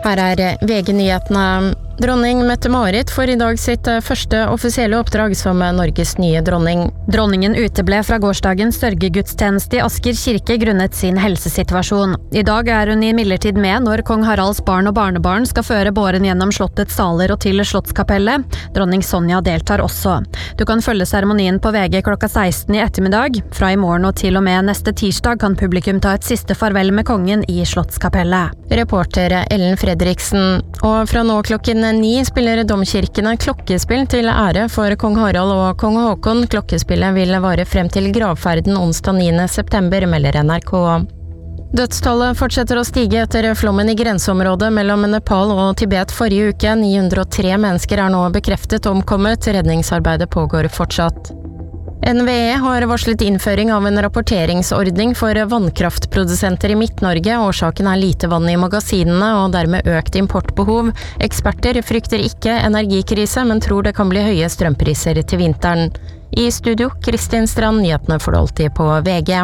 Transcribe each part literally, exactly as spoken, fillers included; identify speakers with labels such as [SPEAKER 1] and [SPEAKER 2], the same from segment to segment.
[SPEAKER 1] Her er V G-nyhetene. Dronning Mette-Marit får i dag sitt første offisielle oppdrag som Norges nye dronning.
[SPEAKER 2] Dronningen uteble fra gårsdagens sørgegudstjeneste i Asker kirke grunnet sin helsesituasjon. I dag er hun imidlertid med når kong Haralds barn og barnebarn skal føre båren gjennom slottets saler og til Slottskapellet. Dronning Sonja deltar også. Du kan følge seremonien på V G klokka seksten i ettermiddag. Fra i morgen og til og med neste tirsdag kan publikum ta et siste farvel med kongen i Slottskapellet.
[SPEAKER 1] Reporter Ellen Fredriksen. Og fra nå klokken ni spiller domkirkene klokkespill til ære for kong Harald og kong Håkon. Klokkespillet vil vare frem til gravferden onsdag niende september, melder N R K. Dødstallet fortsetter å stige etter flommen i grenseområdet mellom Nepal og Tibet forrige uke. ni hundre og tre mennesker er nå bekreftet omkommet. Redningsarbeidet pågår fortsatt. N V E har varslet innføring av en rapporteringsordning for vannkraftprodusenter i Midt-Norge. Årsaken er lite vann i magasinene og dermed økt importbehov. Eksperter frykter ikke energikrise, men tror det kan bli høye strømpriser til vinteren. I studio, Kristin Strand, nyhetene får du alltid på V G.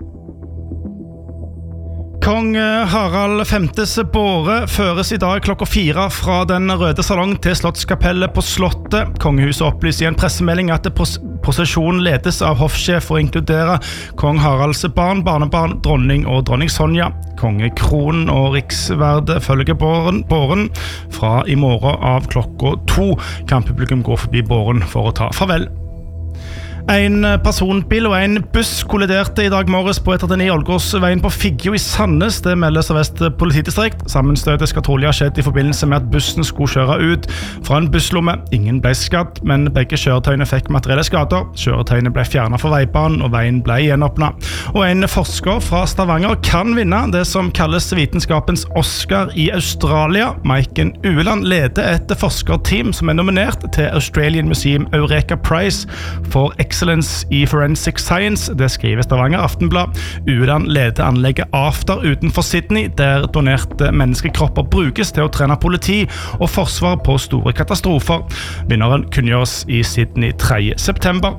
[SPEAKER 3] Kong Harald femtes båre føres i dag klokka fire fra den røde salong til Slottskapellet på Slottet. Kongehuset opplyser i en pressemelding at prosesjonen ledes av hoffsjef og inkluderer kong Haralds barn, barnebarn, dronning og dronning Sonja. Kongekronen og riksverde følger båren, båren. Fra i morgen av klokka to kan publikum gå forbi båren for å ta farvel. En personbil og en buss kolliderte i dag morges på E trettini Ålgårdsveien på Figgjo i Sandnes. Det meldes av Vest politidistrikt. Sammenstøtet skal trolig ha skjedd i forbindelse med at bussen skulle kjøre ut fra en busslomme. Ingen ble skadd, men begge kjøretøyene fikk materielle skader. Kjøretøyene ble fjernet fra veibanen, og veien ble gjenåpnet. Og en forsker fra Stavanger kan vinne det som kalles vitenskapens Oscar i Australia. Maiken Ueland leder et forskerteam som er nominert til Australian Museum Eureka Prize for Excellence i Forensic Science. Det skriver Stavanger Aftenblad. Ueland leder anlegget After utenfor Sydney, der donerte menneskekropper brukes til å trene politi og forsvar på store katastrofer. Vinneren kunngjøres i Sydney tredje september.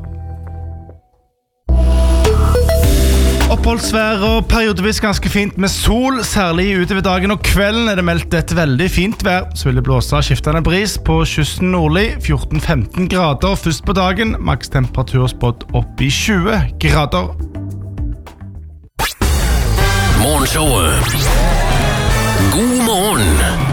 [SPEAKER 3] Oppholdsvær og periodevis ganske fint med sol, særlig utover dagen og kvelden er det meldt et veldig fint vær. Så vil det blåse skiftende bris på kysten nordlig, fjorten til femten grader først på dagen, maks temperatur spådd opp i tjue grader.
[SPEAKER 4] Morgenshowet. God morgen!